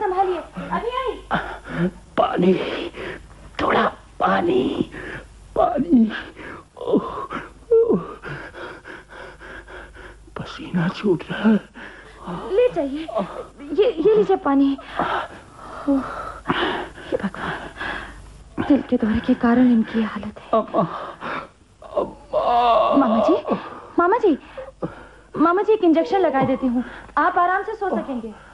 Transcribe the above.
संभालिए, अभी आई। पानी, थोड़ा पानी, पानी। पसीना छूट रहा है। ले जाइए, ये लीजिए पानी। हे भगवान, दिल के दौरे के कारण इनकी हालत है। मामा जी, मामा जी, मामा जी, एक इंजेक्शन लगा देती हूँ, आप आराम से सो सकेंगे।